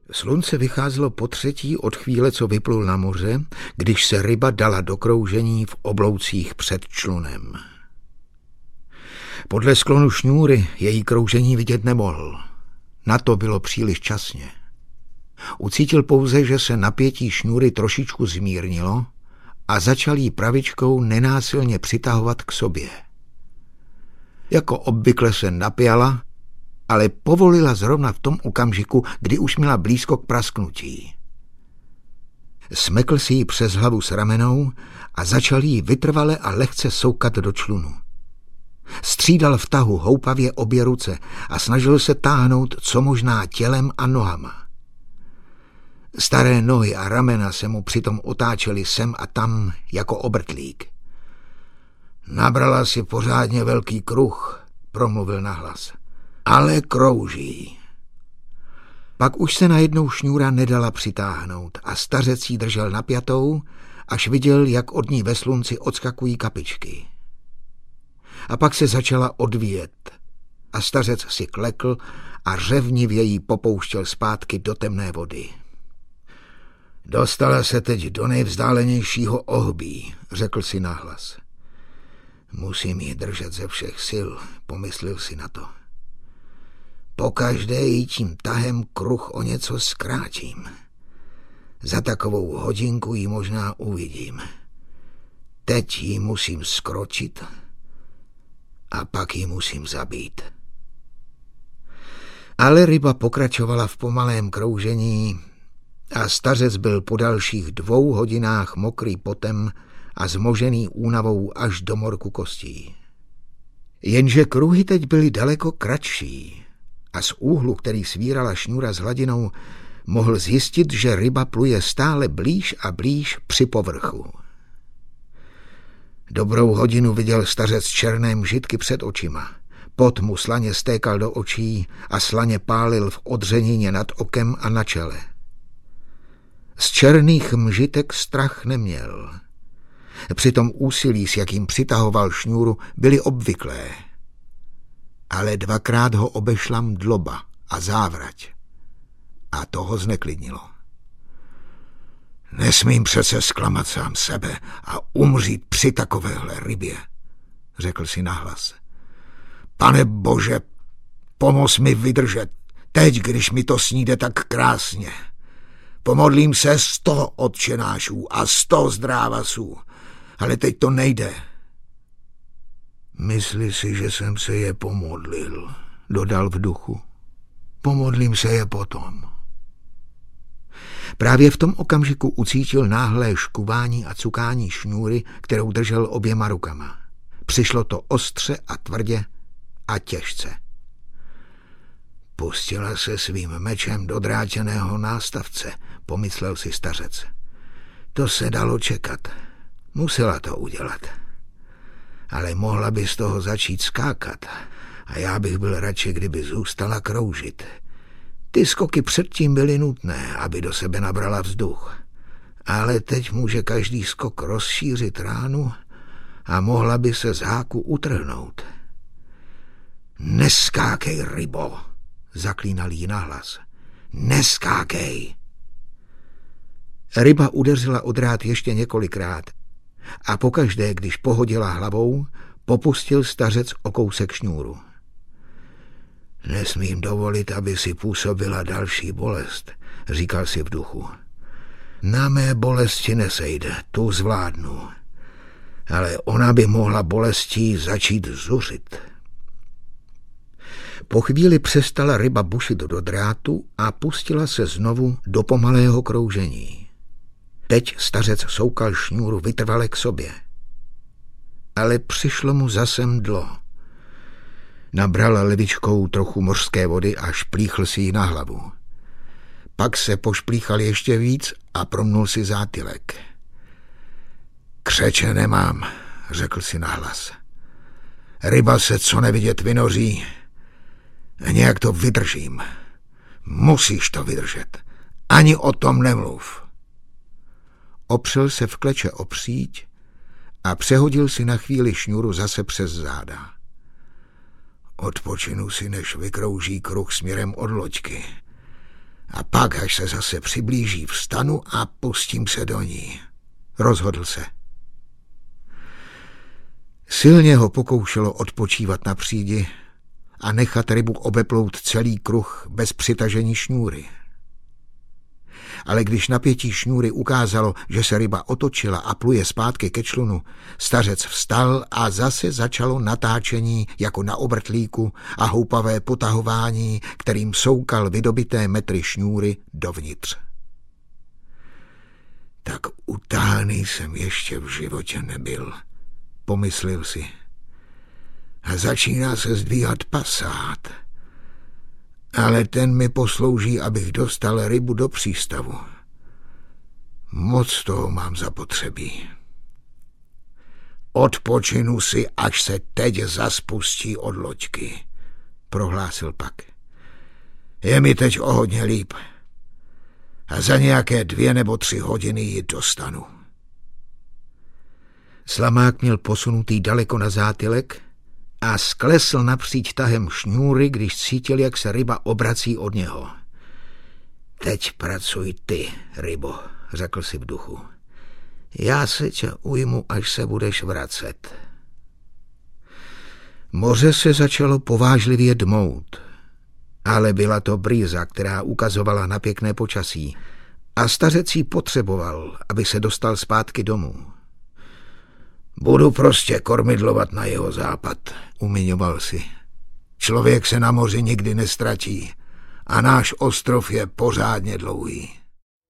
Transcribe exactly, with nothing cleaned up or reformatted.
Slunce vycházelo po třetí od chvíle, co vyplul na moře, když se ryba dala do kroužení v obloucích před člunem. Podle sklonu šňůry její kroužení vidět nemohl. Na to bylo příliš časně. Ucítil pouze, že se napětí šňůry trošičku zmírnilo a začal jí pravičkou nenásilně přitahovat k sobě. Jako obvykle se napjala, ale povolila zrovna v tom okamžiku, kdy už měla blízko k prasknutí. Smekl si ji přes hlavu s ramenou a začal jí vytrvale a lehce soukat do člunu. Střídal v tahu houpavě obě ruce a snažil se táhnout co možná tělem a nohama. Staré nohy a ramena se mu přitom otáčely sem a tam jako obrtlík. Nabrala si pořádně velký kruh, promluvil nahlas. Ale krouží. Pak už se najednou šňůra nedala přitáhnout a stařec jí držel napjatou, až viděl, jak od ní ve slunci odskakují kapičky. A pak se začala odvíjet a stařec si klekl a řevnivě jí popouštěl zpátky do temné vody. Dostala se teď do nejvzdálenějšího ohbí, řekl si nahlas. Musím ji držet ze všech sil, pomyslel si na to. Pokaždé jí tím tahem kruh o něco zkrátím. Za takovou hodinku ji možná uvidím. Teď ji musím skročit a pak ji musím zabít. Ale ryba pokračovala v pomalém kroužení a stařec byl po dalších dvou hodinách mokrý potem a zmožený únavou až do morku kostí. Jenže kruhy teď byly daleko kratší a z úhlu, který svírala šňůra s hladinou, mohl zjistit, že ryba pluje stále blíž a blíž při povrchu. Dobrou hodinu viděl stařec černé mžitky před očima. Pot mu slaně stékal do očí a slaně pálil v odřenině nad okem a na čele. Z černých mžitek strach neměl. Přitom úsilí, s jakým přitahoval šňůru, byly obvyklé. Ale dvakrát ho obešla mdloba a závrať. A to ho zneklidnilo. Nesmím přece zklamat sám sebe a umřít při takovéhle rybě, řekl si nahlas. Pane Bože, pomoz mi vydržet, teď, když mi to sníde tak krásně. Pomodlím se sto otčenášů a sto zdrávasů, ale teď to nejde. Myslí si, že jsem se je pomodlil, dodal v duchu. Pomodlím se je potom. Právě v tom okamžiku ucítil náhlé škuvání a cukání šňůry, kterou držel oběma rukama. Přišlo to ostře a tvrdě a těžce. Pustila se svým mečem do drátěného nástavce, pomyslel si stařec. To se dalo čekat. Musela to udělat. Ale mohla by z toho začít skákat a já bych byl radši, kdyby zůstala kroužit. Ty skoky předtím byly nutné, aby do sebe nabrala vzduch. Ale teď může každý skok rozšířit ránu a mohla by se z háku utrhnout. Neskákej, rybo, zaklínal jí nahlas. Neskákej. Ryba udeřila o drát ještě několikrát a pokaždé, když pohodila hlavou, popustil stařec o kousek šňůru. Nesmím dovolit, aby si působila další bolest, říkal si v duchu. Na mé bolesti nesejde, tu zvládnu. Ale ona by mohla bolestí začít zuřit. Po chvíli přestala ryba bušit do drátu a pustila se znovu do pomalého kroužení. Teď stařec soukal šňůru vytrvale k sobě. Ale přišlo mu zase mdlo. Nabral levičkou trochu mořské vody a šplíchl si ji na hlavu. Pak se pošplíchal ještě víc a promnul si zátylek. Křeče nemám, řekl si nahlas. Ryba se co nevidět vynoří. Nějak to vydržím. Musíš to vydržet. Ani o tom nemluv. Opřel se v kleče o příď a přehodil si na chvíli šňůru zase přes záda. Odpočinu si, než vykrouží kruh směrem od loďky. A pak, až se zase přiblíží, vstanu a pustím se do ní. Rozhodl se. Silně ho pokoušelo odpočívat na přídi a nechat rybu obeplout celý kruh bez přitažení šňůry. Ale když napětí šňůry ukázalo, že se ryba otočila a pluje zpátky ke člunu, stařec vstal a zase začalo natáčení jako na obrtlíku a houpavé potahování, kterým soukal vydobité metry šňůry dovnitř. Tak utáhaný jsem ještě v životě nebyl, pomyslel si. A začíná se zdvíhat pasát. Ale ten mi poslouží, abych dostal rybu do přístavu. Moc toho mám zapotřebí. Odpočinu si, až se teď zaspustí od loďky, prohlásil pak. Je mi teď o hodně líp. A za nějaké dvě nebo tři hodiny ji dostanu. Slamák měl posunutý daleko na zátylek a sklesl napříč tahem šňůry, když cítil, jak se ryba obrací od něho. Teď pracuj ty, rybo, řekl si v duchu. Já se tě ujmu, až se budeš vracet. Moře se začalo povážlivě dmout, ale byla to brýza, která ukazovala na pěkné počasí a stařec jí potřeboval, aby se dostal zpátky domů. Budu prostě kormidlovat na jeho západ, umiňoval si. Člověk se na moři nikdy nestratí a náš ostrov je pořádně dlouhý.